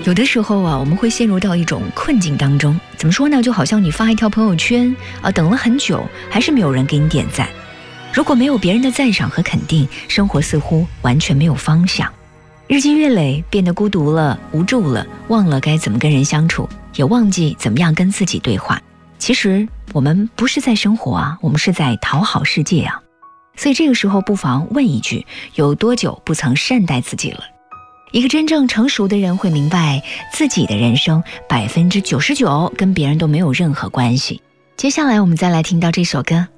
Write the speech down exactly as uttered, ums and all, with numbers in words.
有的时候啊，我们会陷入到一种困境当中。怎么说呢？就好像你发一条朋友圈啊，等了很久，还是没有人给你点赞。如果没有别人的赞赏和肯定，生活似乎完全没有方向。日积月累，变得孤独了，无助了，忘了该怎么跟人相处，也忘记怎么样跟自己对话。其实我们不是在生活啊，我们是在讨好世界啊。所以这个时候不妨问一句，有多久不曾善待自己了？一个真正成熟的人会明白，自己的人生百分之九十九跟别人都没有任何关系。接下来我们再来听到这首歌，